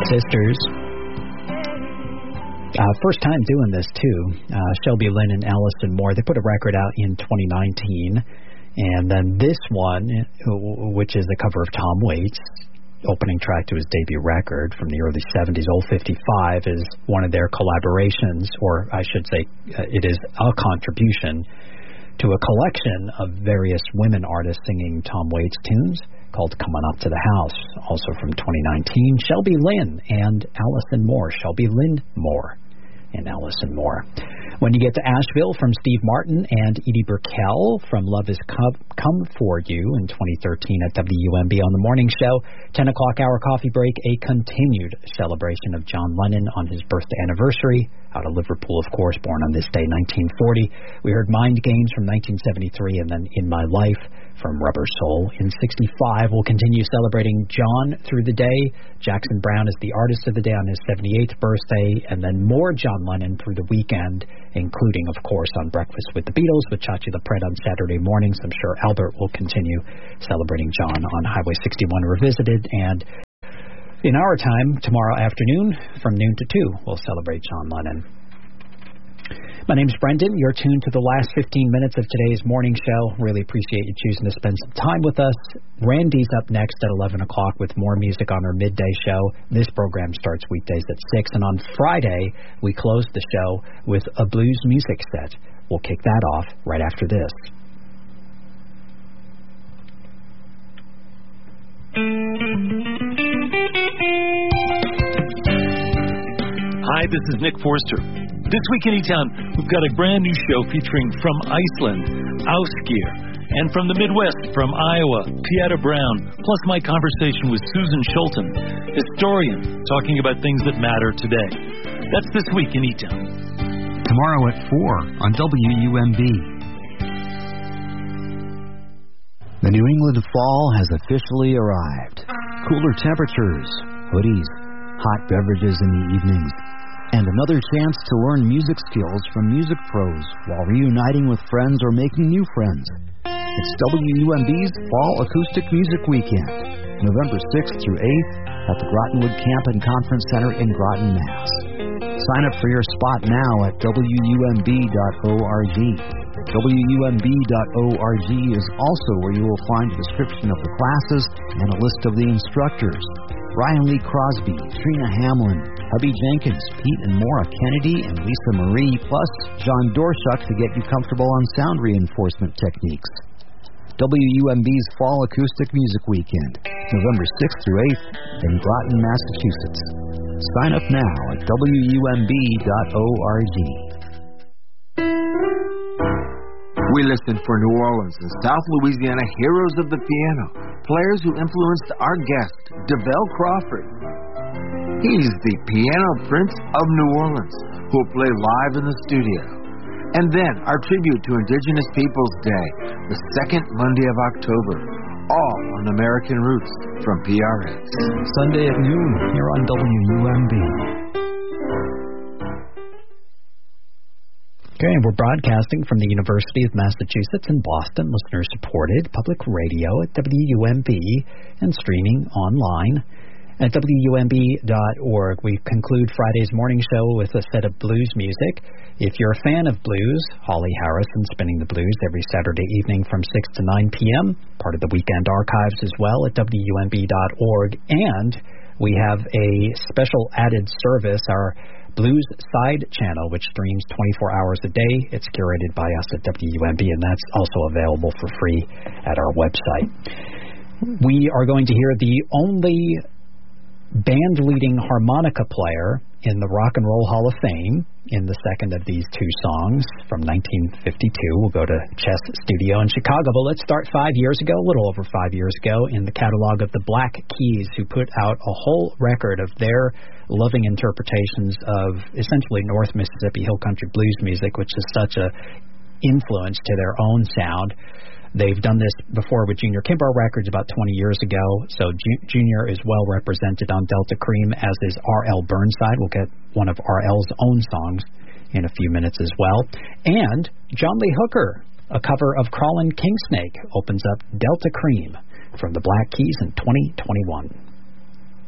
sisters. First time doing this, too. Shelby Lynn and Allison Moore. They put a record out in 2019. And then this one, which is a cover of Tom Waits, opening track to his debut record from the early 70s, Old 55, is one of their collaborations, or I should say it is a contribution to a collection of various women artists singing Tom Waits tunes called Coming Up to the House, also from 2019, Shelby Lynn and Allison Moore. Shelby Lynn Moore and Allison Moore. When you get to Asheville, from Steve Martin and Edie Brickell from Love Is Come For You in 2013 at WUMB on the morning show. 10 o'clock hour coffee break, a continued celebration of John Lennon on his birthday anniversary. Out of Liverpool, of course, born on this day, 1940. We heard Mind Games from 1973, and then In My Life from Rubber Soul in 65. We'll continue celebrating John through the day. Jackson Browne is the artist of the day on his 78th birthday, and then more John Lennon through the weekend, including, of course, on Breakfast with the Beatles with Chachi LaPrette on Saturday mornings. I'm sure Albert will continue celebrating John on Highway 61 Revisited, and in our time, tomorrow afternoon, from noon to 2, we'll celebrate John Lennon. My name's Brendan. You're tuned to the last 15 minutes of today's morning show. Really appreciate you choosing to spend some time with us. Randy's up next at 11 o'clock with more music on our midday show. This program starts weekdays at 6, and on Friday, we close the show with a blues music set. We'll kick that off right after this. Hi, this is Nick Forster. This week in E-Town, we've got a brand new show featuring from Iceland, Ásgeir, and from the Midwest, from Iowa, Pieta Brown, plus my conversation with Susan Schulten, historian, talking about things that matter today. That's this week in E-Town. Tomorrow at 4 on WUMB. The New England fall has officially arrived. Cooler temperatures, hoodies, hot beverages in the evenings, and another chance to learn music skills from music pros while reuniting with friends or making new friends. It's WUMB's Fall Acoustic Music Weekend, November 6th through 8th at the Grottenwood Camp and Conference Center in Groton, Mass. Sign up for your spot now at WUMB.org. WUMB.org is also where you will find a description of the classes and a list of the instructors. Brian Lee Crosby, Trina Hamlin, Hubby Jenkins, Pete and Maura Kennedy, and Lisa Marie, plus John Dorshuk to get you comfortable on sound reinforcement techniques. WUMB's Fall Acoustic Music Weekend, November 6th through 8th in Groton, Massachusetts. Sign up now at WUMB.org. We listen for New Orleans and South Louisiana heroes of the piano, players who influenced our guest, DeVell Crawford. He's the piano prince of New Orleans, who will play live in the studio. And then our tribute to Indigenous Peoples Day, the second Monday of October, all on American Roots from PRX. Sunday at noon here on WUMB. Okay, we're broadcasting from the University of Massachusetts in Boston, listener-supported public radio at WUMB and streaming online at WUMB.org. We conclude Friday's morning show with a set of blues music. If you're a fan of blues, Holly Harrison spinning the blues every Saturday evening from 6 to 9 p.m., part of the weekend archives as well at WUMB.org. And we have a special added service, our Blues Side channel, which streams 24 hours a day. It's curated by us at WUMB, and that's also available for free at our website. We are going to hear the only band-leading harmonica player in the Rock and Roll Hall of Fame in the second of these two songs from 1952. We'll go to Chess Studio in Chicago, but let's start 5 years ago, a little over 5 years ago, in the catalog of the Black Keys, who put out a whole record of their loving interpretations of essentially North Mississippi Hill Country blues music, which is such a influence to their own sound. They've done this before with Junior Kimbrough Records about 20 years ago, so Junior is well represented on Delta Cream, as is R.L. Burnside. We'll get one of R.L.'s own songs in a few minutes as well. And John Lee Hooker, a cover of Crawlin' Kingsnake, opens up Delta Cream from the Black Keys in 2021.